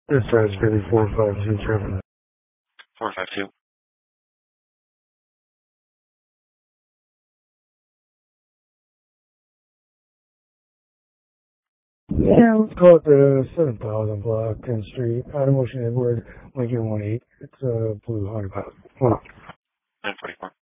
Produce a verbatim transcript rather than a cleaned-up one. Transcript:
Dispatch fifty-four five two traffic. four five two. Yeah, let's call it the seven thousand block, tenth Street, Out of Motion Edward, Lincoln one eight. It's a blue Honda Pilot. Hold on. nine forty-four.